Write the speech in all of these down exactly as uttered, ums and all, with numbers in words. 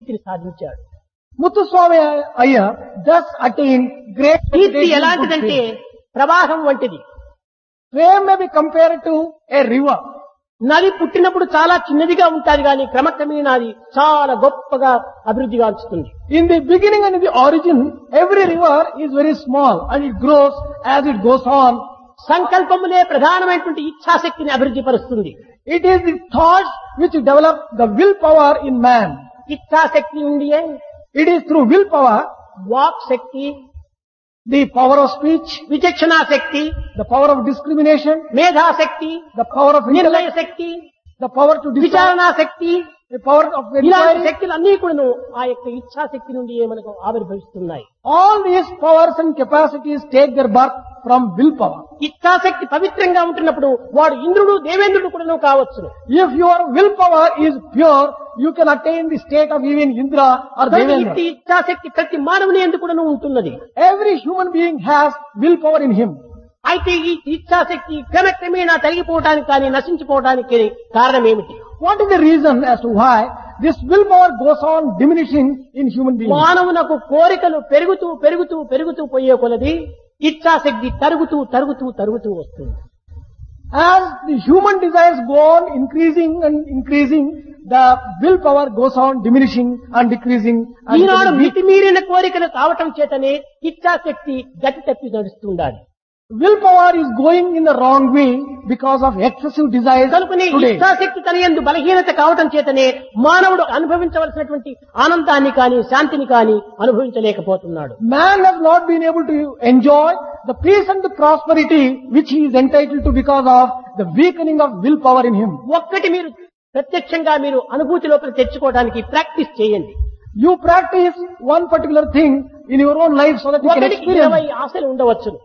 కీర్తిని సాధించాడు. Muthuswami Iyer thus attained great కీర్తి reputation. ఎలాంటిదంటే ప్రవాహం వంటిది. Fame may be compared to a river. నది పుట్టినప్పుడు చాలా చిన్నదిగా ఉంటుంది కానీ క్రమక్రమేణా అది చాలా గొప్పగా అభివృద్ధి గాంచుతుంది. In the beginning and in the origin, every river is very small and it grows as it goes on. సంకల్పములే ప్రధానమైనటువంటి ఇచ్ఛాశక్తిని అభివృద్ధి పరుస్తుంది. It is the thoughts which develop the willpower in man. ఇచ్ఛాశక్తి ఉండియే It is through willpower, walk Shakti, the power of speech, విచక్షణా Shakti, the power of discrimination, మేధాశక్తి, the power of నిర్ణయ intellect, Shakti, the power to decide, విచారణా Shakti, the power of ఇలాంటి inquiry. శక్తులు అన్ని కూడాను ఆ యొక్క ఇచ్ఛాశక్తి నుండి మనకు ఆవిర్భవిస్తున్నాయి. All these powers and capacities take their birth from willpower. ఇచ్ఛాశక్తి పవిత్రంగా ఉంటున్నప్పుడు వాడు ఇంద్రుడు దేవేంద్రుడు కూడాను కావచ్చును. If your willpower is pure, you can attain the state of even Indra or కనుక Devendra. ఇట్టి ఇచ్ఛాశక్తి ప్రతి మానవుని ఎందుకు కూడాను ఉంటున్నది. Every human being has willpower in him. అయితే ఈ ఇచ్ఛాశక్తి క్రమక్రమేణా తరిగిపోవడానికి కానీ నశించిపోవడానికి కారణం ఏమిటి? What is the reason as to why this willpower goes on diminishing in human beings? మానవునకు కోరికలు పెరుగుతూ పెరుగుతూ పెరుగుతూ పోయే కొలది ఇచ్ఛాశక్తి తరుగుతూ తరుగుతూ తరుగుతూ వస్తుంది. As the human desires go on increasing and increasing, the willpower goes on diminishing and decreasing. And Eenadu becoming weak. మితిమీరిన కోరికలు కావటం చేతనే ఇచ్ఛాశక్తి గతి తప్పి నడుస్తుండాలి. Willpower is going in the wrong way because of excessive desires కనుకనే today. ఇచ్ఛాశక్తి తన యందు బలహీనత కావటం చేతనే మానవుడు అనుభవించవలసినటువంటి ఆనందాన్ని కానీ శాంతిని కానీ అనుభవించలేకపోతున్నాడు. Man has not been able to enjoy the peace and the prosperity which he is entitled to because of the weakening of willpower in him. ఒక్కటి మీరు ప్రత్యక్షంగా మీరు అనుభూతి లోపల తెచ్చుకోవడానికి ప్రాక్టీస్ చేయండి. You practice one particular thing in your own life so that you can ఒకటికి ఇరవై experience. ఆశలు ఉండవచ్చు.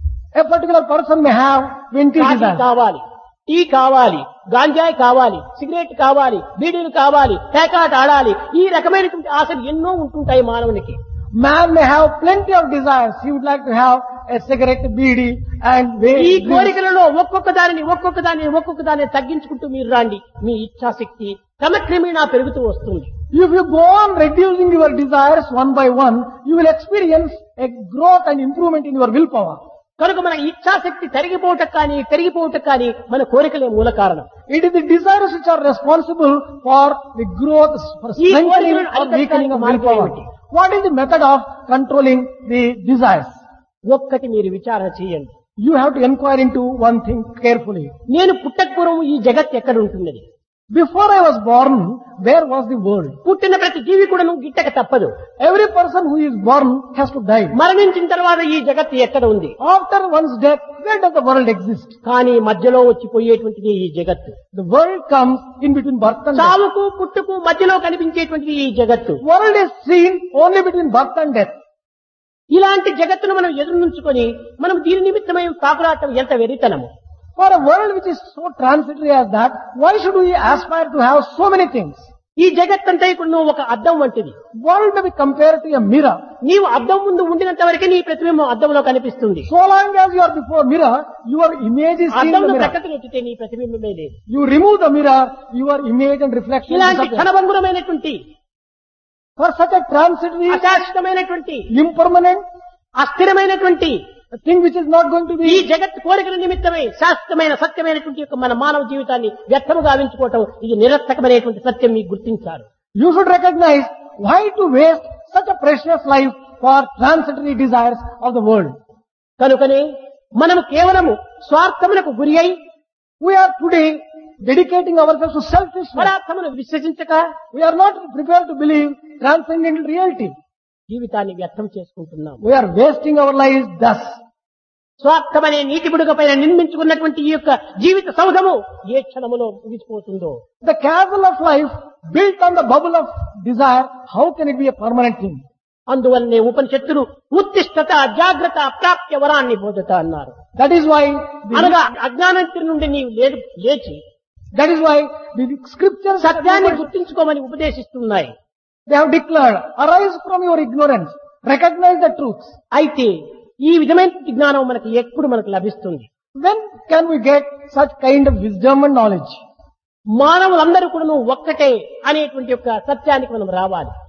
A particular person may have twenty coffee desires. కావాలి, టీ కావాలి, గాంజాయి కావాలి, సిగరెట్ కావాలి, బీడీలు కావాలి, పేకాట ఆడాలి, ఈ రకమైనటువంటి ఆశలు ఎన్నో ఉంటుంటాయి మానవునికి. Man may have plenty of desires. He would like to have a cigarette, beedi and ఈ various drinks. కోరికలలో ఒక్కొక్క దానిని ఒక్కొక్క దానిని ఒక్కొక్క దానిని తగ్గించుకుంటూ మీరు రాండి. మీ ఇచ్ఛాశక్తి క్రమక్రమేణా పెరుగుతూ వస్తుంది. If you go on reducing your desires one by one, you will experience a growth and improvement in your willpower. కనుక మన ఇచ్ఛాశక్తి తరిగిపోవటం కానీ పెరిగిపోవటం కానీ మన కోరికలే మూల కారణం. It is the desires which are responsible for the growth, for ఈ strengthening కోరికలను or weakening of అరికట్టడానికి willpower. మార్గం ఏమిటి? What is the method of controlling the desires? ఒక్కటి మీరు విచారణ చేయండి. You have to inquire into one thing carefully. నేను పుట్టక పూర్వం ఈ జగత్ ఎక్కడ ఉంటున్నది? Before I was born, where was the world? పుట్టిన ప్రతి జీవి కూడాను గిట్టక తప్పదు. Every person who is born has to die. మరణించిన తర్వాత ఈ జగత్తు ఎక్కడ ఉంది? After one's death, where does the world exist? కానీ మధ్యలో వచ్చిపోయేటువంటిది ఈ జగత్తు. The world comes in between birth and death. చావుకు పుట్టుకు మధ్యలో కనిపించేటువంటిది ఈ జగత్తు. World is seen only between birth and death. ఇలాంటి జగత్తును మనం ఎదురు నుంచుకొని మనం దీని నిమిత్తమై తాకులాటం ఎంత వెరితనము. For a world which is so transitory as that, why should we aspire to have so many things? ఈ జగత్తంతా ఇప్పుడు నువ్వు ఒక అద్దం వంటిది. World may be compared to a mirror. నీవు అద్దం ముందు ఉండినంత వరకే నీ ప్రతిబింబం అద్దంలో కనిపిస్తుంది. So long as you are before mirror, your image is seen in the అద్దంలో mirror. ప్రక్కన ఎత్తితే నీ ప్రతిబింబమే లేదు. You remove the mirror, your image and reflection ఇలాంటి disappear. క్షణభంగురమైనటువంటి For such a transitory, అశాశ్వతమైనటువంటి impermanent, అస్థిరమైనటువంటి a thing which is not going to ఈ be, జగత్ కోరికల నిమిత్తమై శాశ్వతమైన సత్యమైనటువంటి యొక్క మన మానవ జీవితాన్ని వ్యర్థము గావించుకోవటం ఇది నిరర్థకమైనటువంటి సత్యం మీకు గుర్తించారు. you should recognize why to waste such a precious life for transitory desires of the world. కనుకనే మనము కేవలము స్వార్థములకు గురి అయి We are today dedicating ourselves to selfishness. పరార్థమును విశ్వసించక We are not prepared to believe transcendental reality. జీవితాన్ని వ్యర్థం చేసుకుంటున్నాం. We are wasting our lives thus. స్వార్థమనే నీటి బుడగ పైన నిర్మించుకున్నటువంటి ఈ యొక్క జీవిత సౌధము ఏ క్షణములో ముగిసిపోతుందో. The castle of life built on the bubble of desire, how can it be a permanent thing? అందువల్లనే ఉపనిషత్తులు ఉత్తిష్టత జాగ్రత్త ప్రాప్య వరాన్ని బోధత అన్నారు. That is why, అనగా the, అజ్ఞానంతి నుండి నీవు లే- లేచి that is why the scriptures, సత్యాన్ని గుర్తించుకోమని ఉపదేశిస్తున్నాయి. they have declared, arise from your ignorance, recognize the truths. అయితే ఈ విధమైన జ్ఞానం మనకి ఎప్పుడు మనకు లభిస్తుంది? When can we get such kind of wisdom and knowledge? మానవులందరూ కూడా ఒక్కటే అనేటువంటి యొక్క సత్యానికి మనం రావాలి.